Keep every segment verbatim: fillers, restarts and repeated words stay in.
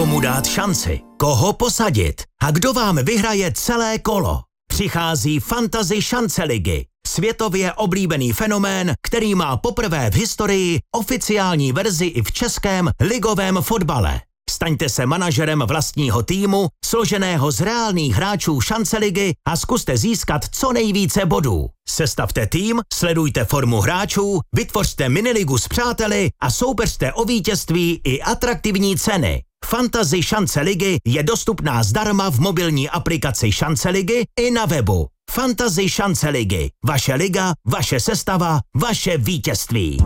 Komu dát šanci? Koho posadit? A kdo vám vyhraje celé kolo? Přichází Fantasy šance ligy. Světově oblíbený fenomén, který má poprvé v historii oficiální verzi i v českém ligovém fotbale. Staňte se manažerem vlastního týmu, složeného z reálných hráčů šance ligy a zkuste získat co nejvíce bodů. Sestavte tým, sledujte formu hráčů, vytvořte miniligu s přáteli a soupeřte o vítězství i atraktivní ceny. Fantasy šance ligy je dostupná zdarma v mobilní aplikaci Šance ligy i na webu. Fantasy šance ligy. Vaše liga, vaše sestava, vaše vítězství.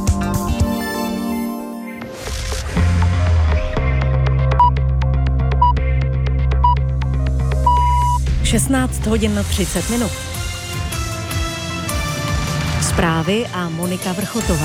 šestnáct hodin třicet minut. Zprávy a Monika Vrchotová.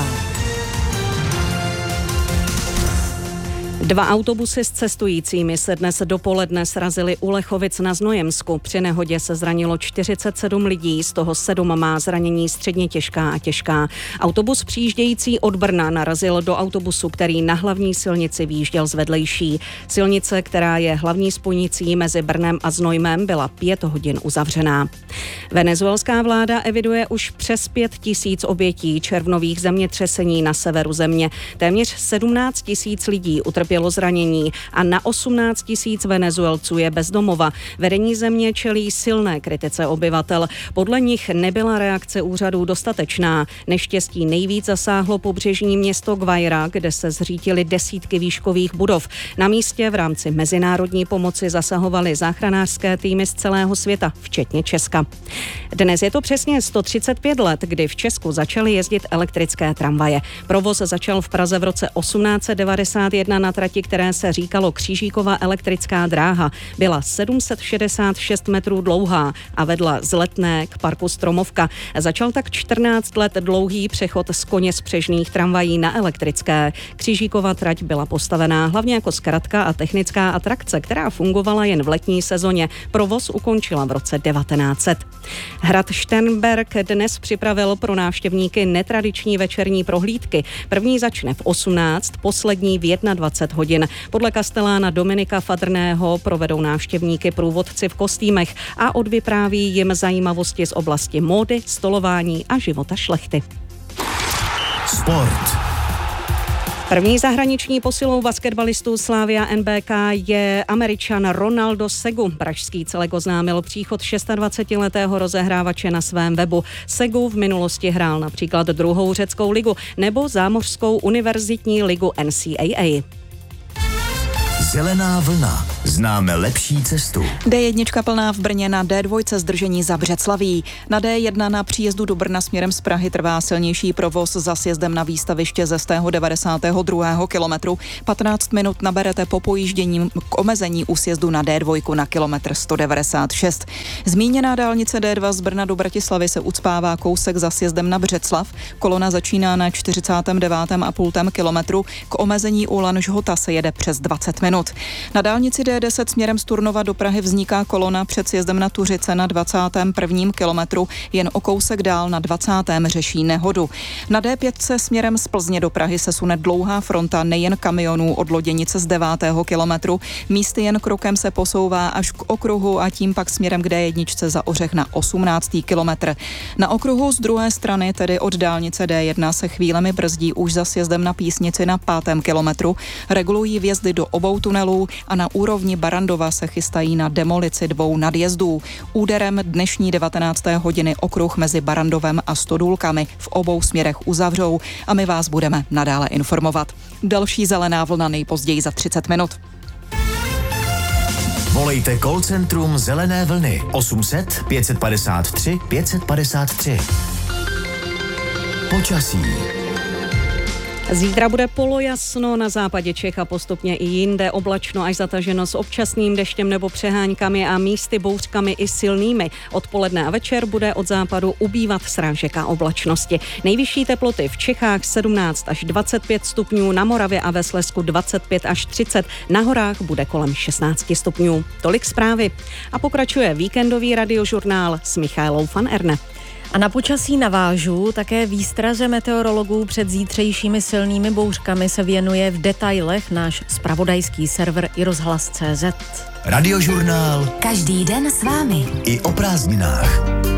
Dva autobusy s cestujícími se dnes dopoledne srazily u Lechovic na Znojemsku. Při nehodě se zranilo čtyřicet sedm lidí, z toho sedm má zranění středně těžká a těžká. Autobus přijíždějící od Brna narazil do autobusu, který na hlavní silnici výjížděl z vedlejší. Silnice, která je hlavní spojnicí mezi Brnem a Znojmem, byla pět hodin uzavřená. Venezuelská vláda eviduje už přes pět tisíc obětí červnových zemětřesení na severu země. Téměř sedmnáct tisíc lidí utrpělo zranění a na osmnáct tisíc Venezuelců je bez domova. Vedení země čelí silné kritice obyvatel. Podle nich nebyla reakce úřadů dostatečná. Neštěstí nejvíc zasáhlo pobřežní město Guaira, kde se zřítily desítky výškových budov. Na místě v rámci mezinárodní pomoci zasahovaly záchranářské týmy z celého světa, včetně Česka. Dnes je to přesně sto třicet pět let, kdy v Česku začaly jezdit elektrické tramvaje. Provoz začal v Praze v roce osmnáct set devadesát jedna na trati, které se říkalo Křížíkova elektrická dráha. Byla sedm set šedesát šest metrů dlouhá a vedla z Letné k parku Stromovka. Začal tak čtrnáct let dlouhý přechod z koně spřežných tramvají na elektrické. Křížíkova trať byla postavená hlavně jako zkratka a technická atrakce, která fungovala jen v letní sezóně. Provoz ukončila v roce devatenáct set. Hrad Šternberk dnes připravil pro návštěvníky netradiční večerní prohlídky. První začne v osmnáct, poslední v dvacet jedna hodin. Podle kastelána Dominika Fadrného provedou návštěvníky průvodci v kostýmech a odvypráví jim zajímavosti z oblasti módy, stolování a života šlechty. Sport. První zahraniční posilou basketbalistů Slavia N B K je Američan Ronaldo Segu. Pražský celek oznámil příchod dvacetišestiletého rozehrávače na svém webu. Segu v minulosti hrál například druhou řeckou ligu nebo zámořskou univerzitní ligu N C A A. Zelená vlna. Známe lepší cestu. D jedna plná v Brně, na D dva zdržení za Břeclaví. Na D jedna na příjezdu do Brna směrem z Prahy trvá silnější provoz za sjezdem na výstaviště ze stého devadesátého druhého kilometru. patnáct minut naberete po pojíždění k omezení u sjezdu na D dva na kilometr sto devadesát šest. Zmíněná dálnice D dva z Brna do Bratislavy se ucpává kousek za sjezdem na Břeclav. Kolona začíná na čtyřicátém devátém a půl kilometru. K omezení u Lanžhota se jede přes dvacet minut. Na dálnici D deset směrem z Turnova do Prahy vzniká kolona před sjezdem na Tuřice na dvacátém prvním kilometru, jen o kousek dál na dvacátém řeší nehodu. Na D pět směrem z Plzně do Prahy se sune dlouhá fronta nejen kamionů od Loděnice z devátého kilometru, místy jen krokem se posouvá až k okruhu a tím pak směrem k D jedna za Ořech na osmnáctý kilometr. Na okruhu z druhé strany, tedy od dálnice D jedna, se chvílemi brzdí už za sjezdem na Písnici na pátém kilometru, regulují vjezdy do obou tunelů a na úrovni Barandova se chystají na demolici dvou nadjezdů. Úderem dnešní devatenácté hodiny okruh mezi Barandovem a Stodůlkami v obou směrech uzavřou a my vás budeme nadále informovat. Další zelená vlna nejpozději za třicet minut. Volejte call centrum Zelené vlny osm set pět padesát tři pět padesát tři. Počasí. Zítra bude polojasno, na západě Čech a postupně i jinde oblačno až zataženo s občasným deštěm nebo přeháňkami a místy bouřkami i silnými. Odpoledne a večer bude od západu ubývat srážek a oblačnosti. Nejvyšší teploty v Čechách sedmnáct až dvacet pět stupňů, na Moravě a ve Slezsku dvacet pět až třicet, na horách bude kolem šestnáct stupňů. Tolik zprávy. A pokračuje víkendový radiožurnál s Michaelou van Erne. A na počasí navážu, také výstraze meteorologů před zítřejšími silnými bouřkami se věnuje v detailech náš zpravodajský server iRozhlas tečka cé zet. Radiožurnál. Každý den s vámi. I o prázdninách.